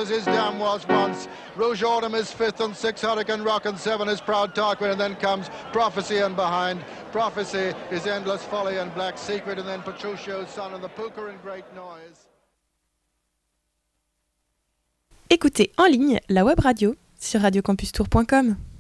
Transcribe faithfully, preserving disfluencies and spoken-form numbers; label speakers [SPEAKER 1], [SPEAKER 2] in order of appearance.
[SPEAKER 1] as his dam was once. Rouge Autumn is fifth and six, Hurricane Rock and seven is Proud Tarquin, and then comes Prophecy and behind. Prophecy is Endless Folly and Black Secret, and then Petruchio's Son and the Puka and Great Noise.
[SPEAKER 2] Écoutez en ligne la web radio sur radio campus tour point com.